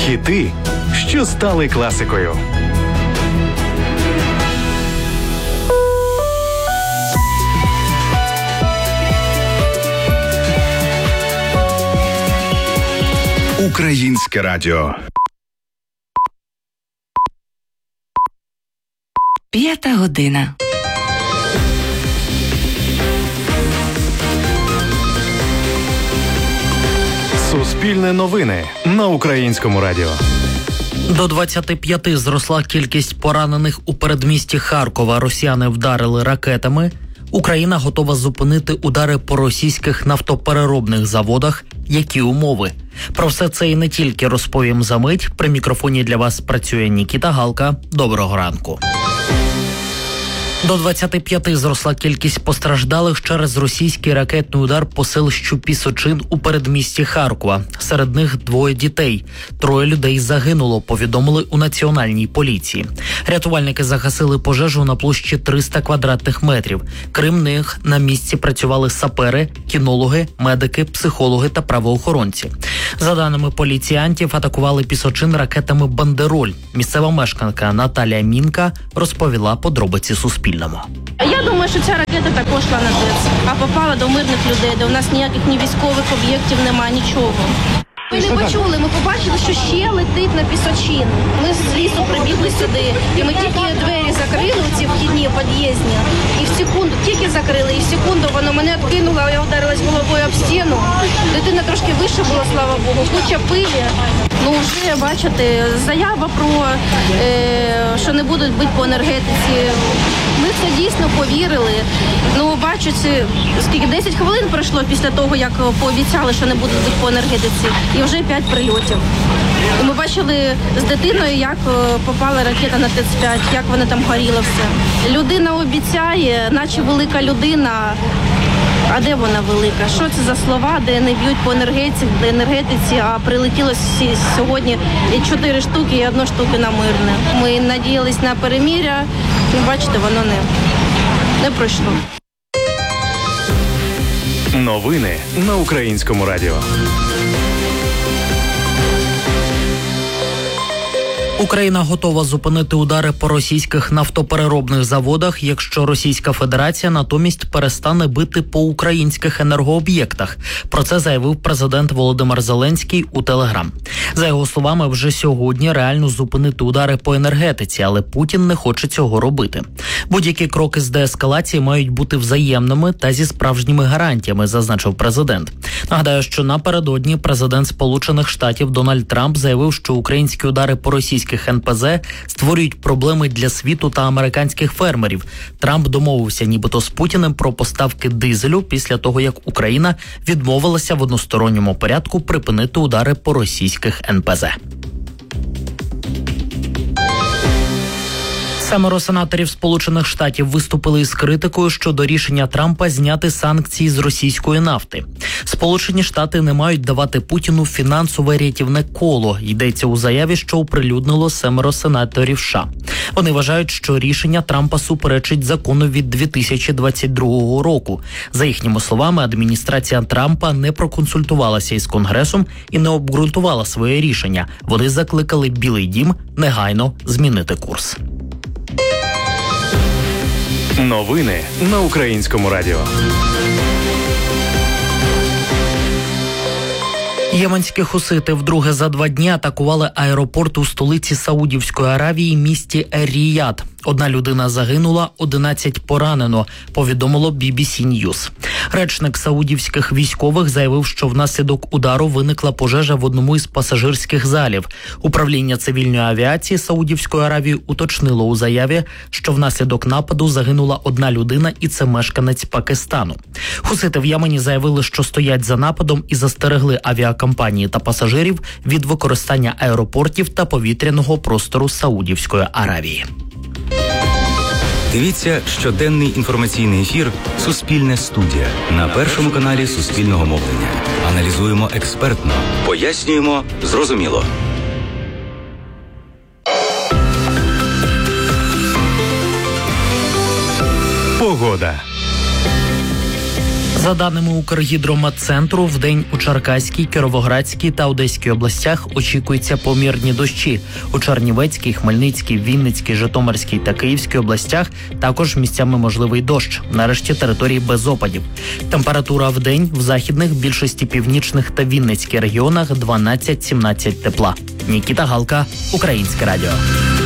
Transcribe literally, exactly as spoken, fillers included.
Хіти, що стали класикою. Українське радіо. П'ята година. Суспільне новини на Українському радіо. До двадцяти п'яти зросла кількість поранених у передмісті Харкова. Росіяни вдарили ракетами. Україна готова зупинити удари по російських нафтопереробних заводах. Які умови? Про все це і не тільки розповім за мить. При мікрофоні для вас працює Нікіта Галка. Доброго ранку. До двадцяти п'яти зросла кількість постраждалих через російський ракетний удар по селищу Пісочин у передмісті Харкова. Серед них двоє дітей. Троє людей загинуло, повідомили у Національній поліції. Рятувальники загасили пожежу на площі триста квадратних метрів. Крім них, на місці працювали сапери, кінологи, медики, психологи та правоохоронці. За даними поліціянтів, атакували Пісочин ракетами «Бандероль». Місцева мешканка Наталія Мінка розповіла подробиці Суспільному. Я думаю, що ця ракета також йшла на ТЕЦ, а попала до мирних людей, де у нас ніяких ні військових об'єктів немає, нічого. Ми не почули, ми побачили, що ще летить на Пісочин. Ми з лісу прибігли сюди, і ми тільки двері закрили, ці вхідні, під'їзні, і в секунду, тільки закрили, і в секунду воно мене відкинуло, я вдарилась головою об стіну. Дитина трошки вище була, слава Богу, куча пилі. Ну, вже, бачите, заява про, е, що не будуть бити по енергетиці. Ми в це дійсно повірили. Ну, бачу, скільки, десять хвилин пройшло після того, як пообіцяли, що не будуть бити по енергетиці. І вже п'ять прильотів. І ми бачили з дитиною, як попала ракета на ТЕЦ п'ять, як вона там горіла все. Людина обіцяє, наче велика людина. А де вона велика? Що це за слова, де не б'ють по енергетиці, де енергетиці, а прилетіло сьогодні чотири штуки і одна штука на мирне. Ми надіялись на перемир'я, ну, бачите, воно не, не пройшло. Новини на Українському радіо. Україна готова зупинити удари по російських нафтопереробних заводах, якщо Російська Федерація натомість перестане бити по українських енергооб'єктах. Про це заявив президент Володимир Зеленський у Телеграм. За його словами, вже сьогодні реально зупинити удари по енергетиці, але Путін не хоче цього робити. Будь-які кроки з деескалації мають бути взаємними та зі справжніми гарантіями, зазначив президент. Нагадаю, що напередодні президент Сполучених Штатів Дональд Трамп заявив, що українські удари по російських ен пе зет створюють проблеми для світу та американських фермерів. Трамп домовився нібито з Путіним про поставки дизелю після того, як Україна відмовилася в односторонньому порядку припинити удари по російських ен пе зет. Семеро сенаторів Сполучених Штатів виступили із критикою щодо рішення Трампа зняти санкції з російської нафти. Сполучені Штати не мають давати Путіну фінансове рятівне коло, йдеться у заяві, що оприлюднило семеро сенаторів США. Вони вважають, що рішення Трампа суперечить закону від дві тисячі двадцять другого року. За їхніми словами, адміністрація Трампа не проконсультувалася із Конгресом і не обґрунтувала своє рішення. Вони закликали Білий дім негайно змінити курс. Новини на Українському радіо. Єменські хусити вдруге за два дні атакували аеропорт у столиці Саудівської Аравії, місті Ер-Ріяд. Одна людина загинула, одинадцять поранено, повідомило бі бі сі News. Речник саудівських військових заявив, що внаслідок удару виникла пожежа в одному із пасажирських залів. Управління цивільної авіації Саудівської Аравії уточнило у заяві, що внаслідок нападу загинула одна людина, і це мешканець Пакистану. Хусити в Ємені заявили, що стоять за нападом і застерегли авіакомпанії та пасажирів від використання аеропортів та повітряного простору Саудівської Аравії. Дивіться щоденний інформаційний ефір «Суспільне студія» на Першому каналі Суспільного мовлення. Аналізуємо експертно, пояснюємо зрозуміло. Погода. За даними Укргідрометцентру, вдень у Черкаській, Кіровоградській та Одеській областях очікуються помірні дощі. У Чернівецькій, Хмельницькій, Вінницькій, Житомирській та Київській областях також місцями можливий дощ. Нарешті території без опадів. Температура вдень в західних, більшості північних та Вінницьких регіонах дванадцять-сімнадцять тепла. Нікіта Галка, Українське радіо.